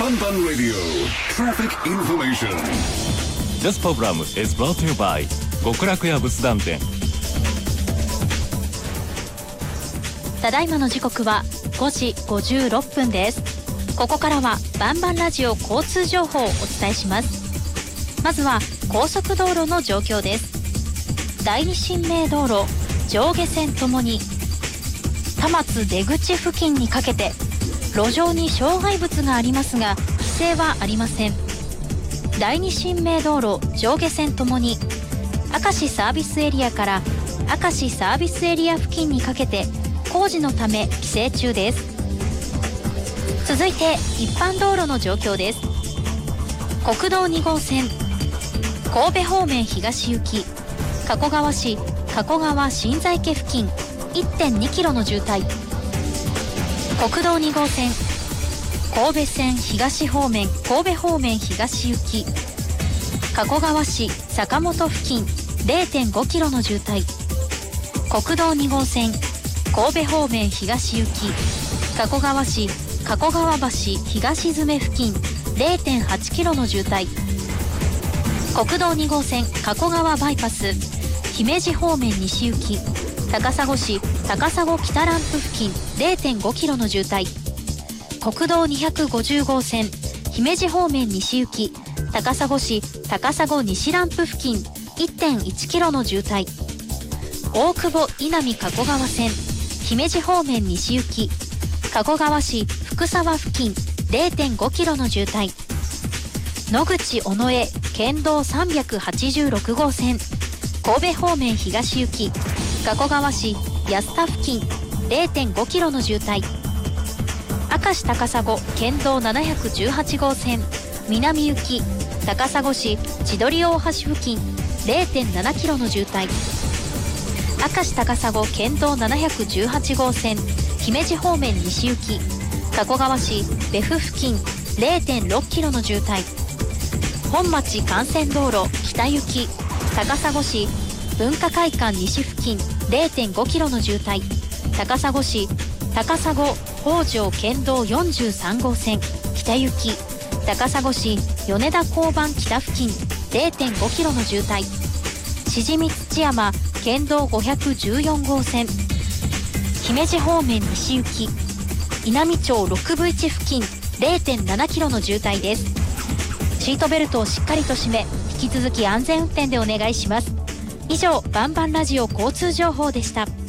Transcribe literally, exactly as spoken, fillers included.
Banban Radio Traffic Information. This program is brought to you by 極楽屋仏壇店。 ただいまの時刻はごじごじゅうろっぷんです。ここからはバンバンラジオ交通情報をお伝えします。まずは高速道路の状況です。第二神明道路上下線ともに田松出口付近にかけて路上に障害物がありますが規制はありません。第二神明道路上下線ともに明石サービスエリアから明石サービスエリア付近にかけて工事のため規制中です。続いて一般道路の状況です。国道に号線神戸方面東行き加古川市加古川新在家付近 いってんにキロの渋滞。国道に号線神戸線東方面神戸方面東行き加古川市坂本付近 れいてんごキロの渋滞。国道に号線神戸方面東行き加古川市加古川橋東詰付近 れいてんはちキロの渋滞。国道に号線加古川バイパス姫路方面西行き高砂市高砂北ランプ付近 れいてんごキロの渋滞。国道にひゃくごじゅう号線姫路方面西行き高砂市高砂西ランプ付近 いってんいちキロの渋滞。大久保稲見加古川線姫路方面西行き加古川市福沢付近 れいてんごキロの渋滞。野口尾上県道さんびゃくはちじゅうろく号線神戸方面東行き加古川市安田付近 れいてんごキロの渋滞。明石高砂県道ななひゃくじゅうはち号線南行き高砂市千鳥大橋付近 れいてんななキロの渋滞。明石高砂県道ななひゃくじゅうはち号線姫路方面西行き加古川市別府付近 れいてんろっキロの渋滞。本町幹線道路北行き高砂市文化会館西付近 れいてんごキロの渋滞。高砂市高砂北条県道よんじゅうさん号線北行き高砂市米田交番北付近 れいてんごキロの渋滞。しじみ土山県道ごひゃくじゅうよん号線姫路方面西行き稲美町ろくぶいち付近 れいてんななキロの渋滞です。シートベルトをしっかりと締め引き続き安全運転でお願いします。以上バンバンラジオ交通情報でした。